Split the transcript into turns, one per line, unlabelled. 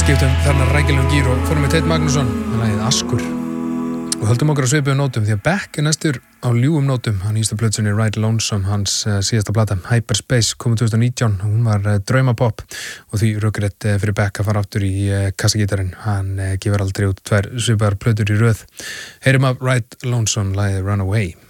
skiptum þarna rækilegum gír og förum með Tate Magnússon með lagið Askur og höldum okkur á svipuðum nótum því að Beck næstur á ljúfum nótum. Hann nýjasta plötunni Ride Lonesome, hans síðasta plata Hyperspace kom 2019. Hún var draumapopp og því rökrétt fyrir Beck að fara aftur í kassagítarinn. Hann gefur aldrei út tvær svipaðar plötur í röð. Heyrum af Ride Lonesome lagið Runaway.